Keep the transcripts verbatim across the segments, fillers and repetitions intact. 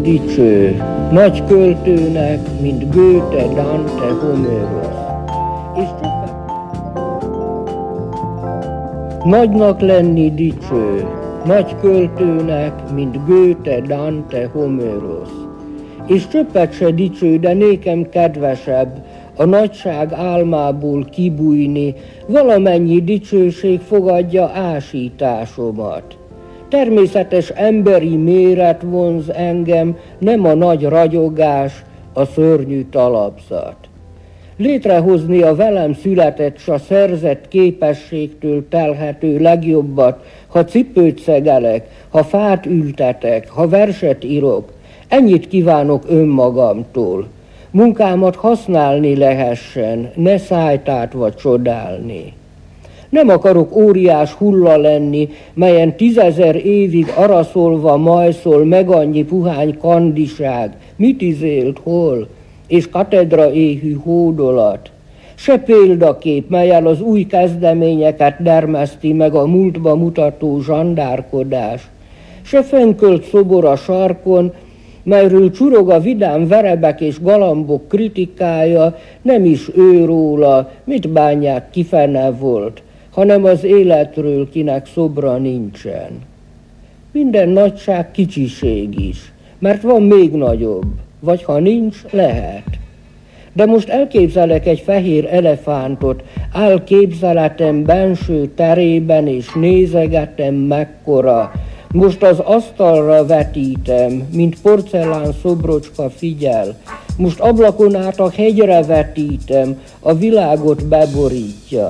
dicső, nagy költőnek, mint Goethe, Dante, Homérosz. És többek... Nagynak lenni dicső, nagy költőnek, mint Goethe, Dante, Homérosz. És csöppet se dicső, de nékem kedvesebb, a nagyság álmából kibújni, valamennyi dicsőség fogadja ásításomat. Természetes emberi méret vonz engem, nem a nagy ragyogás, a szörnyű talapzat. Létrehozni a velem született, s a szerzett képességtől telhető legjobbat, ha cipőt szegelek, ha fát ültetek, ha verset írok, ennyit kívánok önmagamtól. Munkámat használni lehessen, ne szájtátva csodálni. Nem akarok óriás hulla lenni, melyen tízezer évig araszolva majszol meg annyi puhány kandiság, mit izélt, hol, és katedra éhű hódolat. Se példakép, melyen az új kezdeményeket dermeszti meg a múltba mutató zsandárkodás, se fenkölt szobor a sarkon, melyről csurog a vidám verebek és galambok kritikája, nem is ő róla, mit bánják, ki fene volt, hanem az életről, kinek szobra nincsen. Minden nagyság kicsiség is, mert van még nagyobb, vagy ha nincs, lehet. De most elképzelek egy fehér elefántot, áll képzeletem benső terében, és nézegetem mekkora. Most az asztalra vetítem, mint porcelán szobrocska figyel. Most ablakon át a hegyre vetítem, a világot beborítja.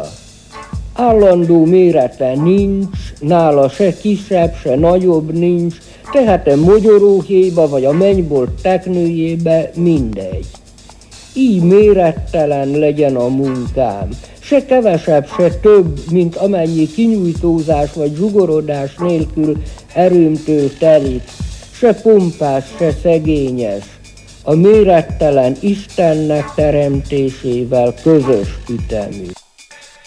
Állandó mérete nincs, nála se kisebb, se nagyobb nincs, tehetem mogyoróhéjba vagy a mennybolt teknőjébe, mindegy. Így mérettelen legyen a munkám, se kevesebb, se több, mint amennyi kinyújtózás vagy zsugorodás nélkül erőmtől telik, se pompás, se szegényes, a mérettelen Istennek teremtésével közös ütemű.